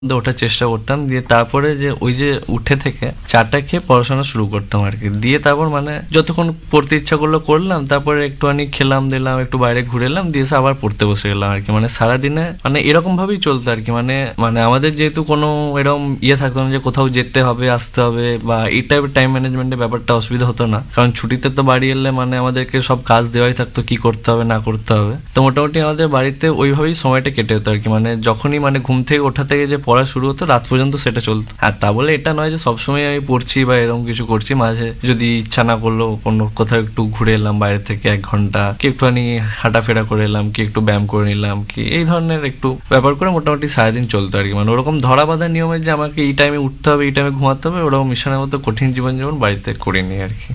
ওঠার চেষ্টা করতাম, দিয়ে তারপরে যে ওই যে উঠে থেকে চাটা খেয়ে পড়াশোনা শুরু করতাম আর কি। দিয়ে তারপর মানে যতক্ষণ পড়তে ইচ্ছা করলো করলাম, তারপরে একটুখানি খেলাম দিলাম, একটু বাইরে ঘুরে এলাম, দিয়ে এসে আবার পড়তে বসে গেলাম আর কি। মানে সারাদিনে মানে এরকম ভাবেই চলতো আর কি। মানে মানে আমাদের যেহেতু কোনো এরকম থাকতো না যে কোথাও যেতে হবে আসতে হবে বা এই টাইপের টাইম ম্যানেজমেন্টের ব্যাপারটা অসুবিধা হতো না, কারণ ছুটিতে তো বাড়ি এলে মানে আমাদেরকে সব কাজ দেওয়াই থাকতো, কি করতে হবে না করতে হবে। তো মোটামুটি আমাদের বাড়িতে ওইভাবেই সময়টা কেটে যেত আর কি। মানে যখনই মানে ঘুম থেকে ওঠা থেকে যে পড়া শুরু হতো রাত পর্যন্ত সেটা চলতো। আর তা বলে এটা নয় যে সবসময় আমি পড়ছি বা এরকম কিছু করছি, মাঝে যদি ইচ্ছা না করলো কোনো কোথাও একটু ঘুরে এলাম বাইরে থেকে 1 ঘন্টা, কি একটুখানি হাঁটাফেরা করে এলাম, কি একটু ব্যায়াম করে নিলাম, কি এই ধরনের একটু ব্যাপার করে মোটামুটি সারাদিন চলতো আর কি। মানে ওরকম ধরা বাঁধা নিয়মের যে আমাকে এই টাইমে উঠতে হবে এই টাইমে ঘুমাতে হবে ওরকম মিশনের মতো কঠিন জীবনযাপন বাড়িতে করিনি আর কি।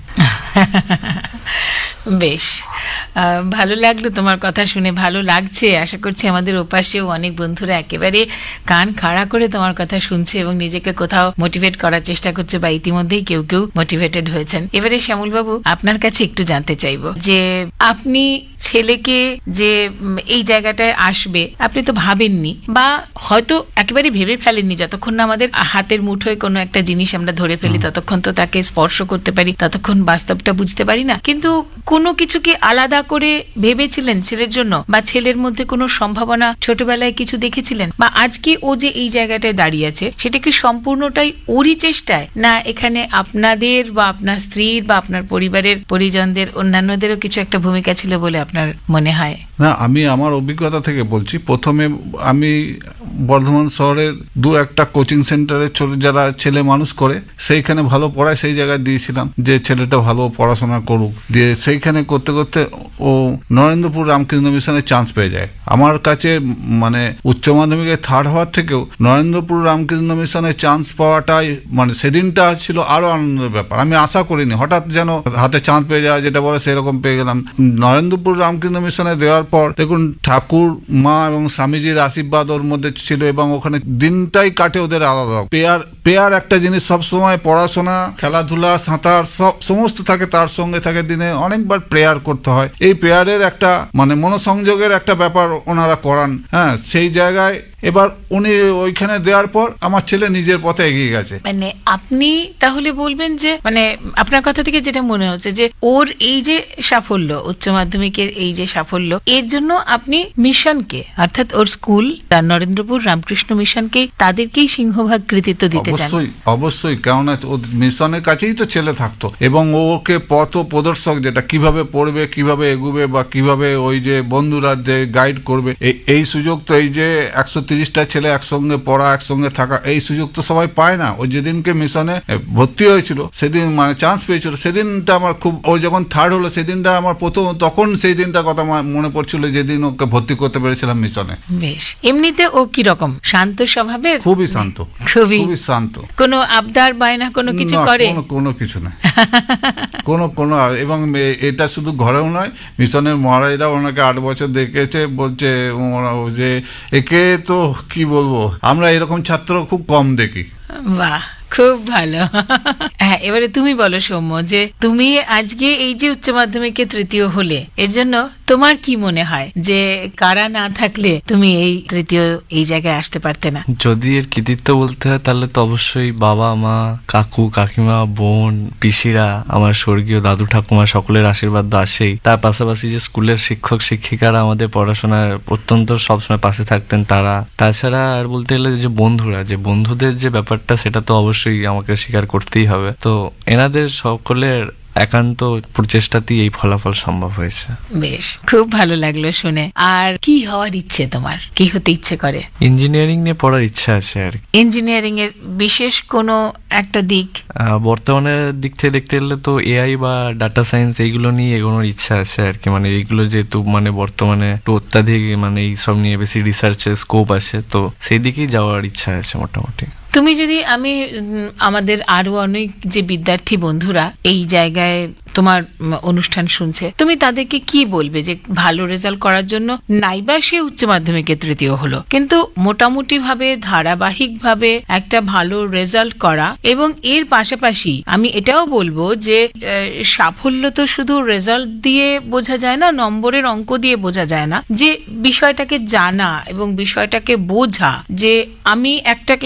বেশ ভালো লাগলো তোমার কথা শুনে, ভালো লাগছে। আশা করছি আমাদের ওপাশেও অনেক বন্ধুরা একেবারে কান খাড়া করে তোমার কথা শুনছে এবং নিজেকে কোথাও মোটিভেট করার চেষ্টা করছে, বা ইতিমধ্যেই কেউ কেউ মোটিভেটেড হয়েছেন। এবারে শ্যামলবাবু, আপনার কাছে একটু জানতে চাইবো যে আপনি ছেলেকে যে এই জায়গাটায় আসবে আপনি তো ভাবেননি, বা হয়তো একেবারে ভেবে ফেলেননি। যতক্ষণ না আমাদের হাতের মুঠোয় কোনো একটা জিনিস আমরা ধরে ফেলি ততক্ষণ তো তাকে স্পর্শ করতে পারি, ততক্ষণ বাস্তবটা বুঝতে পারি না। কিন্তু কোনো কিছু কি আলাদা করে ভেবেছিলেন ছেলের জন্য, বা ছেলের মধ্যে কোনো সম্ভাবনা ছোটবেলায় কিছু দেখেছিলেন, বা আজকে ও যে এই জায়গাটায় দাঁড়িয়ে আছে সেটা কি সম্পূর্ণটাই ওরই চেষ্টায়, না এখানে আপনাদের বা আপনার স্ত্রীর বা আপনার পরিবারের পরিজনদের অন্যান্যদেরও কিছু একটা ভূমিকা ছিল বলে আপনার মনে হয়? না, আমি আমার অভিজ্ঞতা থেকে বলছি। প্রথমে আমি বর্ধমান শহরের 2-1টা কোচিং সেন্টারে যারা ছেলে মানুষ করে সেইখানে ভালো পড়ায় সেই জায়গায় দিয়েছিলাম যে ছেলেটা ভালো পড়াশোনা করুক। দিয়ে সেইখানে করতে করতে ও নরেন্দ্রপুর রামকৃষ্ণ মিশনে চান্স পেয়ে যায়। আমার কাছে মানে উচ্চ মাধ্যমিকে 3rd হওয়ার থেকেও নরেন্দ্রপুর রামকৃষ্ণ মিশনে চান্স পাওয়াটাই মানে সেদিনটা ছিল আরো আনন্দের ব্যাপার। আমি আশা করিনি হঠাৎ যেন হাতে চান্স পেয়ে যাওয়া যেটা বলে সেরকম পেয়ে গেলাম। নরেন্দ্রপুর রামকৃষ্ণ মিশনে দেওয়ার পর দেখুন ঠাকুর মা এবং স্বামীজির আশীর্বাদ ওর মধ্যে ছিল, এবং ওখানে দিনটাই কাটে ওদের আলাদা। পেয়ার একটা জিনিস সবসময়, পড়াশোনা খেলাধুলা সাঁতার সমস্ত থাকে, তার সঙ্গে থাকে দিনে অনেকবার প্রেয়ার করতে হয়। এই প্রেয়ারের একটা মানে মনোসংযোগের একটা ব্যাপার ওনারা করান। হ্যাঁ, সেই জায়গায় এবার উনি ওইখানে দেওয়ার পর আমার ছেলে নিজের পথে এগিয়ে গেছে। মানে আপনি তাহলে বলবেন যে মানে আপনার কথা থেকে যেটা মনে হচ্ছে যে ওর এই যে সাফল্য, উচ্চ মাধ্যমিকের এই যে সাফল্য, এর জন্য আপনি মিশনকে অর্থাৎ ওর স্কুল তার নরেন্দ্রপুর রামকৃষ্ণ মিশনকে তাদেরকেই সিংহভাগ কৃতিত্ব দিতে চান। অবশ্যই, কেননা ও মিশনের কাছেই তো ছেলে থাকতো এবং ওকে পথ প্রদর্শক, যেটা কিভাবে পড়বে কিভাবে এগুবে বা কিভাবে ওই যে বন্ধুরা যে গাইড করবে, এই সুযোগ তো এই যে 130টা ছেলে একসঙ্গে পড়া একসঙ্গে থাকা এই সুযোগ তো সবাই পায় না। ওই যেদিনকে মিশনে ভর্তি হয়েছিল সেদিন মানে চান্স পেয়েছিল, সেদিনটা আমার খুব, ও যখন 3rd হলো সেদিনটা আমার প্রথম, তখন সেই দিনটা কথা মনে পড়ছিল যেদিন ওকে ভর্তি করতে পেরেছিলাম মিশনে। বেশ, এমনিতে ও কি রকম শান্ত স্বভাবের? খুবই শান্ত, খুবই শান্ত। কোনো আবদার বায়না কোনো কিছু করে? কোনো কিছু না। কোনো এবং এটা শুধু ঘরেও নয়, মিশনের মহারাজরা ওনাকে 8 বছর দেখেছে, বলছে যে একে তো কি বলবো, আমরা এরকম ছাত্র খুব কম দেখি। বাহ, খুব ভালো। হ্যাঁ, এবারে তুমি বলো সৌম্য, যে তুমি আজকে এই যে উচ্চ মাধ্যমিকে 3য় হলে এর জন্য তোমার কি মনে হয় যে কারা না থাকলে তুমি এই 3য় এই জায়গায় আসতে পারতে না? যদি এর কৃতিত্ব বলতে হয় তাহলে তো অবশ্যই বাবা মা কাকু কাকিমা বোন পিসিরা আমার স্বর্গীয় দাদু ঠাকুমা সকলের আশীর্বাদ তো আসেই। তার পাশাপাশি যে স্কুলের শিক্ষক শিক্ষিকারা আমাদের পড়াশোনার অত্যন্ত সবসময় পাশে থাকতেন তারা। তাছাড়া আর বলতে গেলে যে বন্ধুরা, যে বন্ধুদের যে ব্যাপারটা সেটা তো অবশ্যই আমাকে স্বীকার করতেই হবে। তো এনাদের সকলের একান্ত প্রচেষ্টাতেই এই ফলাফল সম্ভব হয়েছে। বেশ, খুব ভালো লাগলো শুনে। আর কি হওয়ার ইচ্ছে তোমার, কি হতে ইচ্ছে করে? ইঞ্জিনিয়ারিং নিয়ে পড়ার ইচ্ছা আছে আর কি। ইঞ্জিনিয়ারিং এর বিশেষ কোনো একটা দিক? বর্তমানের দিক থেকে দেখতে গেলে তো এআই বা ডাটা সায়েন্স এইগুলো নিয়ে এগোনোর ইচ্ছা আছে আর কি। মানে এইগুলো যেহেতু মানে বর্তমানে একটু অত্যাধিক মানে এইসব নিয়ে বেশি রিসার্চের স্কোপ আছে, তো সেই দিকেই যাওয়ার ইচ্ছা আছে মোটামুটি। তুমি যদি আমাদের আরো অনেক যে বিদ্যার্থী বন্ধুরা এই জায়গায় তোমার অনুষ্ঠান শুনছে, তুমি তাদেরকে কি বলবে যে ভালো রেজাল্ট করার জন্য, নাইবা সে উচ্চ মাধ্যমিকে তৃতীয় হলো, কিন্তু মোটামুটি ভাবে ধারাবাহিক ভাবে একটা ভালো রেজাল্ট করা, এবং এর পাশাপাশি আমি এটাও বলবো যে সাফল্য তো শুধু রেজাল্ট দিয়ে বোঝা যায় না, নম্বরের অঙ্ক দিয়ে বোঝা যায় না, যে বিষয়টাকে জানা এবং বিষয়টাকে বোঝা যে আমি একটা